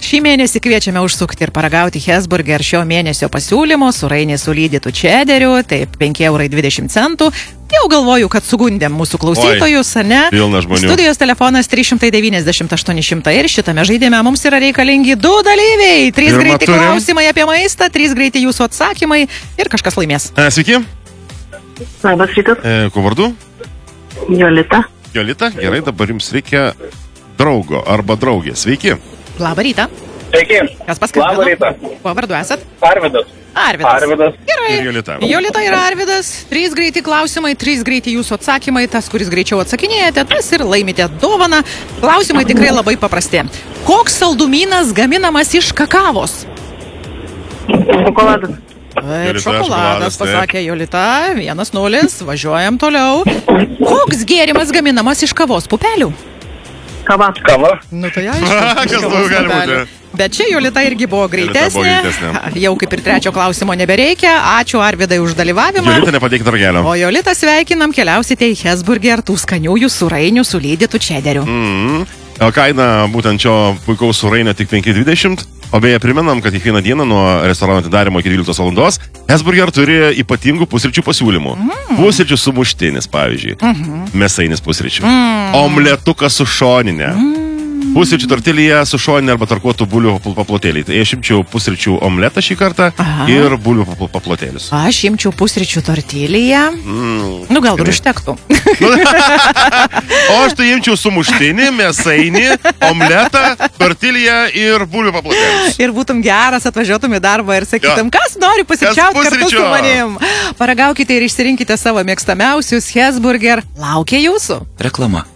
Šį mėnesį kviečiame užsukti ir paragauti Hesburger šio mėnesio pasiūlymo sūrainį su lydytu čederiu, taip 5,20 €. Jau galvoju, kad sugundėm mūsų klausytojus, ar ne? Pilna žmonių. Studijos telefonas 390 800 ir šitame žaidime mums yra reikalingi 2 dalyviai. 3 greiti klausimai apie maistą, 3 greiti jūsų atsakymai ir kažkas laimės. Sveiki. Labas rytas. Kuo vardu? Jolita. Jolita, gerai, dabar jums reikia draugo arba draugės. Sveiki. Labą rytą. Sveiki. Kas paskambino? Labą rytą. Kuo vardu esat? Arvidas. Arvidas. Gerai. Ir Jolita. Jolita ir Arvidas. 3 greiti klausimai, 3 greiti jūsų atsakymai. Tas, kuris greičiau atsakinėjate, tas ir laimite dovaną. Klausimai tikrai labai paprasti. Koks saldumynas gaminamas iš kakavos? Šokoladas. Šokoladas, pasakė Jolita. 1-0. Važiuojam toliau. Koks gėrimas gaminamas iš kavos pupelių? Kava. Nu tai aišku. Kas daugiau gali būti? Bet čia Jolita irgi buvo greitesnė. Jau kaip ir trečio klausimo nebereikia. Ačiū Arvidai už dalyvavimą. Jolita, nepadėkit ragelio. O Jolita sveikinam, keliausite į Hesburger tų skaniųjų sūrainių su lydytu čederiu. Kaina būtent šio puikaus sūrainio tik 5,20 €. O beje, primenam, kad kiekvieną dieną nuo restorano atidarymo iki 12 valandos Hesburger turi ypatingų pusryčių pasiūlymų. Pusryčių sumuštinis, pavyzdžiui. Mėsainis pusryčių. Omletukas su šoninė. Pusryčių tortilija su šoninė arba tarkuotų bulvių paplotėliai. Tai aš imčiau pusryčių omletą šį kartą ir bulvių paplotėlius. Aš imčiau pusryčių tortiliją. Nu, gal ir užtektų. O aš tai imčiau sumuštinį, mėsainį, omletą, tortiliją ir bulvių paplotėlius. Ir būtum geras, atvažiuotum į darbą ir sakytum, kas nori pasičiauti kartu su manim. Paragaukite ir išsirinkite savo mėgstamiausius Hesburger. Laukia jūsų. Reklama.